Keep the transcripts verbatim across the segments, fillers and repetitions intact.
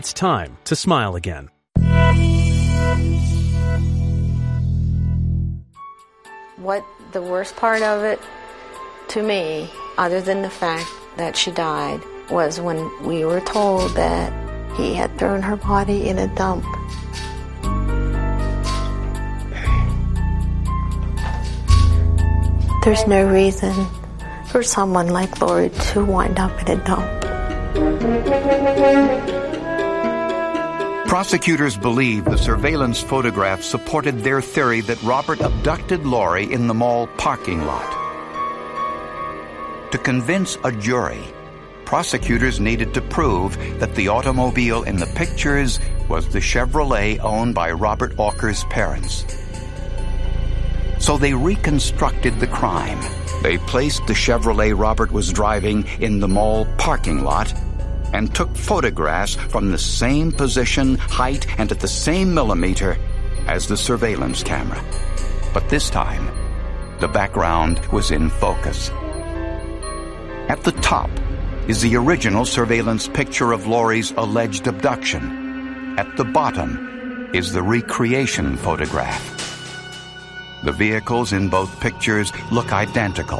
It's time to smile again. What the worst part of it to me, other than the fact that she died, was when we were told that he had thrown her body in a dump. There's no reason for someone like Lori to wind up in a dump. Prosecutors believe the surveillance photograph supported their theory that Robert abducted Lori in the mall parking lot. To convince a jury, prosecutors needed to prove that the automobile in the pictures was the Chevrolet owned by Robert Auker's parents. So they reconstructed the crime. They placed the Chevrolet Robert was driving in the mall parking lot and took photographs from the same position, height, and at the same millimeter as the surveillance camera. But this time, the background was in focus. At the top is the original surveillance picture of Lori's alleged abduction. At the bottom is the recreation photograph. The vehicles in both pictures look identical.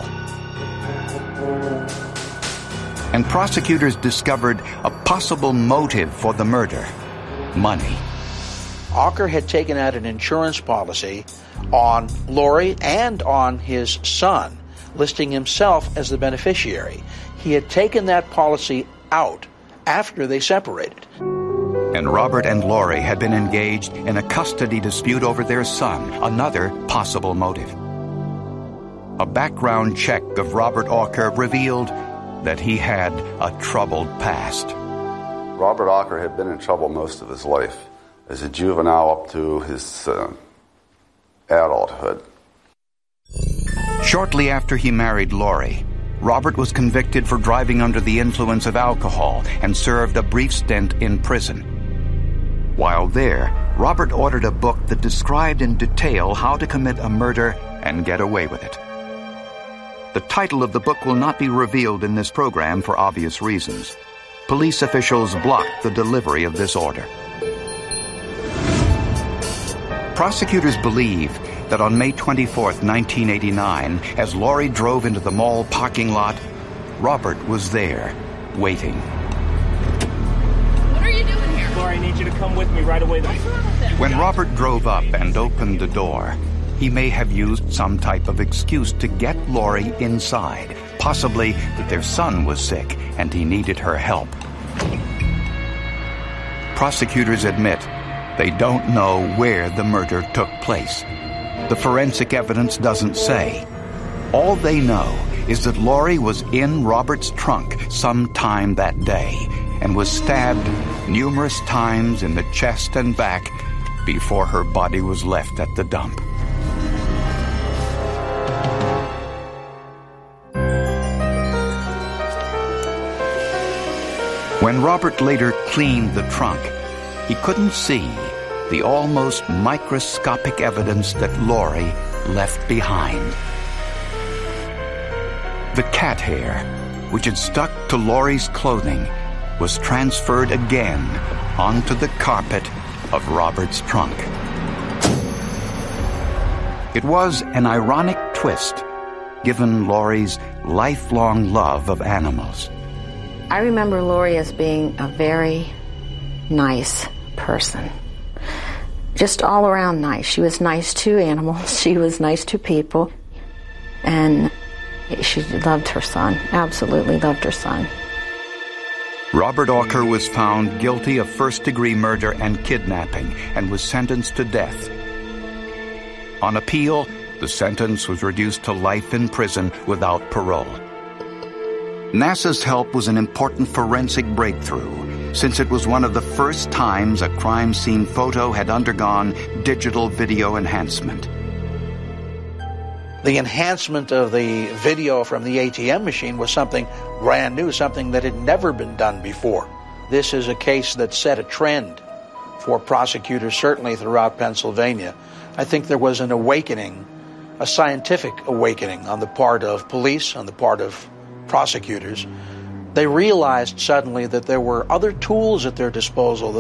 And prosecutors discovered a possible motive for the murder: money. Auker had taken out an insurance policy on Lori and on his son, listing himself as the beneficiary. He had taken that policy out after they separated. And Robert and Lori had been engaged in a custody dispute over their son, another possible motive. A background check of Robert Auker revealed that he had a troubled past. Robert Auker had been in trouble most of his life, as a juvenile up to his uh, adulthood. Shortly after he married Lori, Robert was convicted for driving under the influence of alcohol and served a brief stint in prison. While there, Robert ordered a book that described in detail how to commit a murder and get away with it. The title of the book will not be revealed in this program for obvious reasons. Police officials blocked the delivery of this order. Prosecutors believe that on May twenty-fourth, nineteen eighty-nine, as Lori drove into the mall parking lot, Robert was there, waiting. What are you doing here? Lori, I need you to come with me right away. What's wrong with him? When Robert drove up and opened the door, he may have used some type of excuse to get Lori inside, possibly that their son was sick and he needed her help. Prosecutors admit they don't know where the murder took place. The forensic evidence doesn't say. All they know is that Lori was in Robert's trunk sometime that day and was stabbed numerous times in the chest and back before her body was left at the dump. When Robert later cleaned the trunk, he couldn't see the almost microscopic evidence that Lori left behind. The cat hair, which had stuck to Lori's clothing, was transferred again onto the carpet of Robert's trunk. It was an ironic twist, given Lori's lifelong love of animals. I remember Lori as being a very nice person. Just all around nice. She was nice to animals. She was nice to people. And she loved her son. Absolutely loved her son. Robert Auker was found guilty of first-degree murder and kidnapping and was sentenced to death. On appeal, the sentence was reduced to life in prison without parole. NASA's help was an important forensic breakthrough, since it was one of the first times a crime scene photo had undergone digital video enhancement. The enhancement of the video from the A T M machine was something brand new, something that had never been done before. This is a case that set a trend for prosecutors, certainly throughout Pennsylvania. I think there was an awakening, a scientific awakening on the part of police, on the part of prosecutors, They realized suddenly that there were other tools at their disposal.